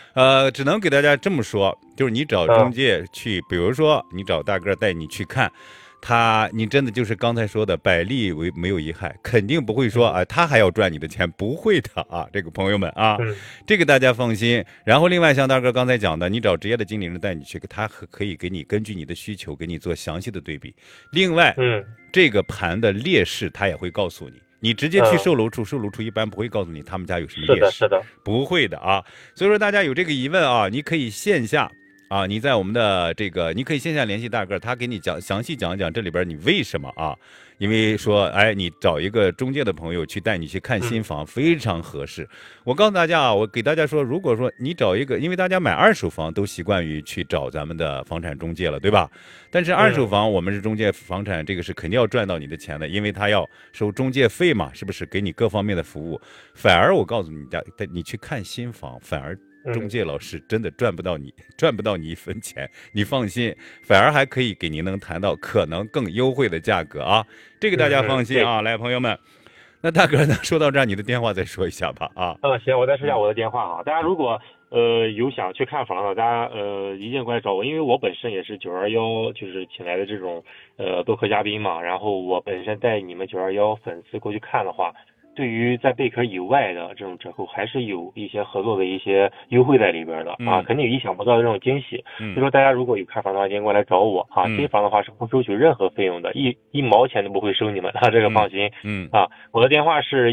只能给大家这么说，就是你找中介去，比如说你找大哥带你去看。你真的就是刚才说的百利为没有一害，肯定不会说啊，他还要赚你的钱，不会的啊，这个朋友们啊，这个大家放心。然后另外像大哥刚才讲的，你找职业的经理人带你去，他可以给你根据你的需求给你做详细的对比。另外，这个盘的劣势他也会告诉你。你直接去售楼处，售楼处一般不会告诉你他们家有什么劣势， 是的， 不会的啊。所以说大家有这个疑问啊，你可以线下。啊，你在我们的这个，你可以线下联系大个，他给你详细讲一讲这里边你为什么啊？因为说，哎，你找一个中介的朋友去带你去看新房，非常合适。我告诉大家啊，我给大家说，如果说你找一个，因为大家买二手房都习惯于去找咱们的房产中介了，对吧？但是二手房我们是中介房产，这个是肯定要赚到你的钱的，因为他要收中介费嘛，是不是？给你各方面的服务。反而我告诉你，你去看新房，反而。中介老师真的赚不到你一分钱，你放心，反而还可以给您能谈到可能更优惠的价格啊，这个大家放心啊。来，朋友们，那大哥呢？说到这儿，你的电话再说一下吧啊。 行，我再说一下我的电话啊。大家如果有想去看房的，大家一定过来找我，因为我本身也是921就是请来的这种播客嘉宾嘛，然后我本身带你们921粉丝过去看的话。对于在贝壳以外的这种折扣，还是有一些合作的一些优惠在里边的啊，肯定有意想不到的这种惊喜。所以说大家如果有看房的话，一定过来找我啊。新房的话是不收取任何费用的，一毛钱都不会收你们啊，这个放心。我的电话是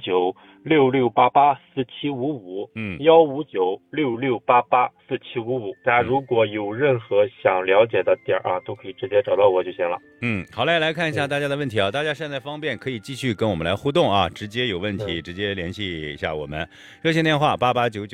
15966884755。15966884755。大家如果有任何想了解的点啊，都可以直接找到我就行了。 好嘞，来看一下大家的问题啊。大家现在方便可以继续跟我们来互动啊，直接有问题直接联系一下我们。热线电话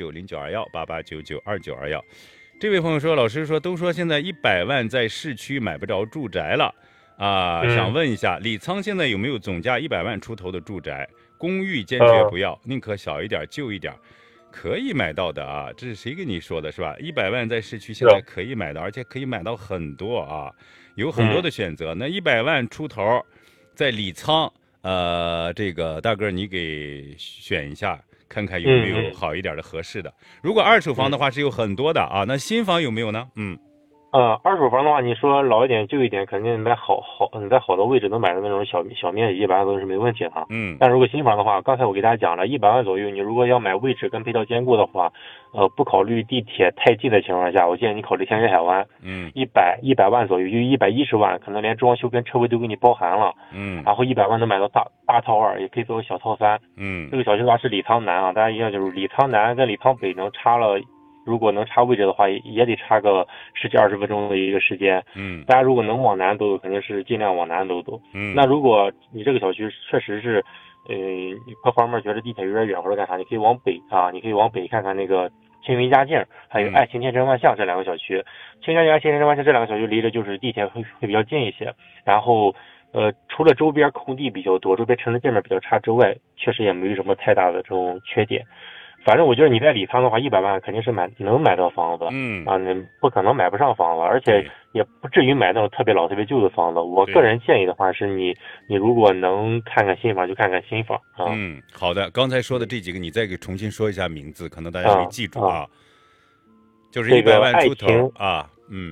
8899092188992921。这位朋友说，老师说都说现在100万在市区买不着住宅了啊，想问一下李沧现在有没有总价100万出头的住宅？公寓坚决不要，宁可小一点旧一点。可以买到的啊，这是谁跟你说的，是吧？100万在市区现在可以买到，而且可以买到很多啊，有很多的选择。那100万出头，在李沧，这个大哥你给选一下，看看有没有好一点的合适的。如果二手房的话是有很多的啊，那新房有没有呢？ 二手房的话，你说老一点旧一点，肯定买你在好的位置能买到那种小面积100万都是没问题的哈。但如果新房的话，刚才我给大家讲了，100万左右，你如果要买位置跟配套兼顾的话，不考虑地铁太近的情况下，我建议你考虑天水海湾。100万左右，就110万，可能连装修跟车位都给你包含了。然后100万能买到大套2，也可以作为小套3。这个小区的话是李沧南啊，大家一样就是李沧南跟李沧北能差了。如果能插位置的话，也得差个10几20分钟的一个时间。大家如果能往南走，肯定是尽量往南走。那如果你这个小区确实是，各方面觉得地铁有点远或者干啥，你可以往北啊，你可以往北看看那个青云佳境，还有爱情天成万象这2个小区。青云佳境、爱情天成万象这2个小区离着就是地铁会比较近一些。然后，除了周边空地比较多，周边城市界面比较差之外，确实也没有什么太大的这种缺点。反正我觉得你在李沧的话，100万肯定是能买到房子。你不可能买不上房子，而且也不至于买那种特别老特别旧的房子。我个人建议的话是你如果能看看新房就看看新房啊。 好的，刚才说的这几个你再给重新说一下名字，可能大家没记住啊。就是100万出头啊。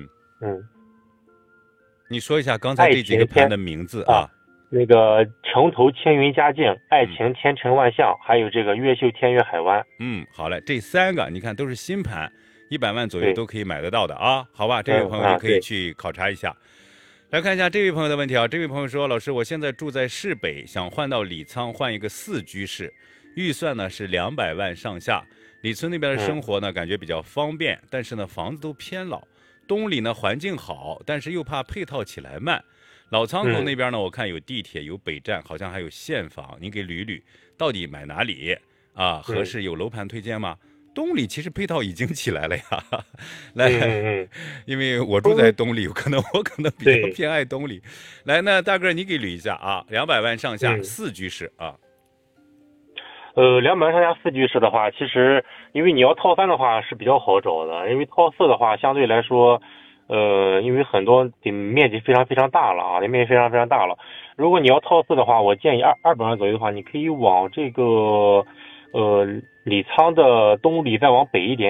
你说一下刚才这几个盘的名字啊。 那个城头青云佳境、爱情天成万象，还有这个越秀天悦海湾。 好嘞，这3个你看都是新盘，100万左右都可以买得到的啊。好吧，这位朋友你可以去考察一下。来看一下这位朋友的问题啊。这位朋友说，老师，我现在住在市北，想换到李沧，换一个4居室，预算呢是200万上下。李村那边的生活呢感觉比较方便，但是呢房子都偏老。东里呢环境好，但是又怕配套起来慢。老仓口那边呢，我看有地铁，有北站，好像还有现房，您给捋捋，到底买哪里啊？合适？有楼盘推荐吗？东里其实配套已经起来了呀。来，因为我住在东里，我可能比较偏爱东里。来，那大哥你给捋一下啊，200万上下4居室啊。 200万上下4居室的话，其实因为你要套3的话是比较好找的，因为套4的话相对来说。因为很多面积非常非常大了啊，面积非常非常大了。如果你要套4的话，我建议200万左右的话，你可以往这个李沧的东里再往北一点